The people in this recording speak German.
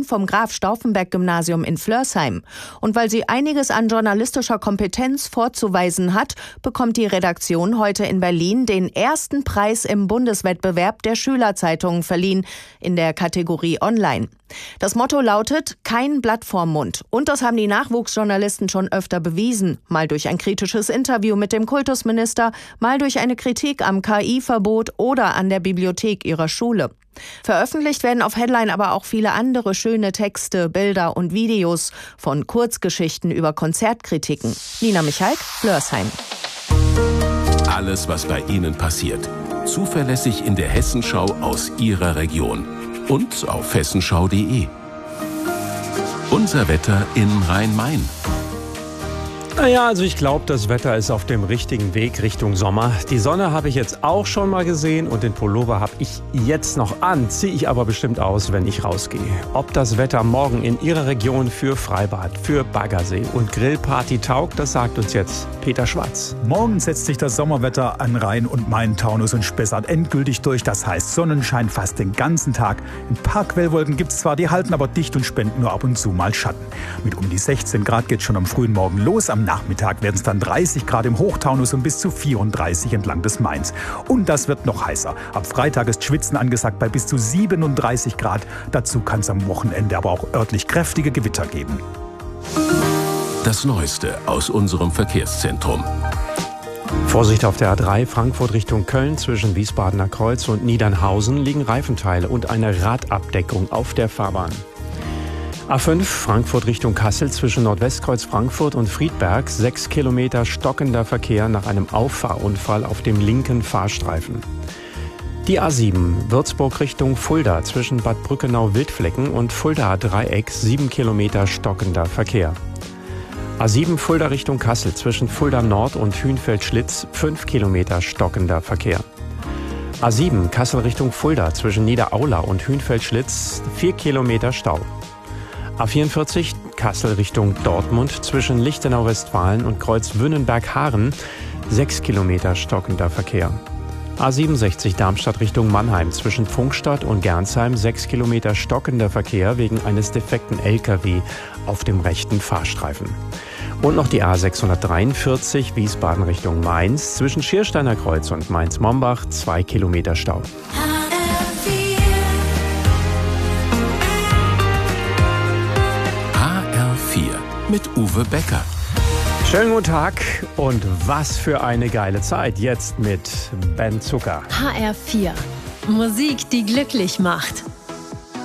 vom Graf-Stauffenberg-Gymnasium in Flörsheim. Und weil sie einiges an journalistischer Kompetenz vorzuweisen hat, bekommt die Redaktion heute in Berlin den ersten Preis im Bundeswettbewerb der Schülerzeitungen verliehen, in der Kategorie Online. Das Motto lautet: Kein Blatt vorm Mund. Und das haben die Nachwuchsjournalisten schon öfter bewiesen. Mal durch ein kritisches Interview mit dem Kultusminister, mal durch eine Kritik am KI-Verbot oder an der Bibliothek ihrer Schule. Veröffentlicht werden auf Headline aber auch viele andere schöne Texte, Bilder und Videos, von Kurzgeschichten über Konzertkritiken. Nina Michalk, Flörsheim. Alles, was bei Ihnen passiert. Zuverlässig in der Hessenschau aus Ihrer Region. Und auf hessenschau.de. Unser Wetter in Rhein-Main. Naja, also ich glaube, das Wetter ist auf dem richtigen Weg Richtung Sommer. Die Sonne habe ich jetzt auch schon mal gesehen und den Pullover habe ich jetzt noch an. Ziehe ich aber bestimmt aus, wenn ich rausgehe. Ob das Wetter morgen in Ihrer Region für Freibad, für Baggersee und Grillparty taugt, das sagt uns jetzt Peter Schwarz. Morgen setzt sich das Sommerwetter an Rhein und Main-Taunus und Spessart endgültig durch. Das heißt Sonnenschein fast den ganzen Tag. Ein paar Quellwolken gibt es zwar, die halten aber dicht und spenden nur ab und zu mal Schatten. Mit um die 16 Grad geht schon am frühen Morgen los. Am Nachmittag werden es dann 30 Grad im Hochtaunus und bis zu 34 entlang des Mains. Und das wird noch heißer. Ab Freitag ist Schwitzen angesagt bei bis zu 37 Grad. Dazu kann es am Wochenende aber auch örtlich kräftige Gewitter geben. Das Neueste aus unserem Verkehrszentrum. Vorsicht auf der A3 Frankfurt Richtung Köln. Zwischen Wiesbadener Kreuz und Niedernhausen liegen Reifenteile und eine Radabdeckung auf der Fahrbahn. A5 Frankfurt Richtung Kassel zwischen Nordwestkreuz Frankfurt und Friedberg 6 Kilometer stockender Verkehr nach einem Auffahrunfall auf dem linken Fahrstreifen. Die A7 Würzburg Richtung Fulda zwischen Bad Brückenau-Wildflecken und Fuldaer Dreieck 7 Kilometer stockender Verkehr. A7 Fulda Richtung Kassel zwischen Fulda Nord und Hünfeld-Schlitz 5 Kilometer stockender Verkehr. A7 Kassel Richtung Fulda zwischen Niederaula und Hünfeld-Schlitz 4 Kilometer Stau. A44 Kassel Richtung Dortmund zwischen Lichtenau-Westfalen und Kreuz-Wünnenberg-Haaren 6 Kilometer stockender Verkehr. A67 Darmstadt Richtung Mannheim zwischen Pfungstadt und Gernsheim 6 Kilometer stockender Verkehr wegen eines defekten LKW auf dem rechten Fahrstreifen. Und noch die A643 Wiesbaden Richtung Mainz zwischen Schiersteiner Kreuz und Mainz-Mombach 2 Kilometer Stau. Mit Uwe Becker. Schönen guten Tag und was für eine geile Zeit jetzt mit Ben Zucker. HR4. Musik, die glücklich macht.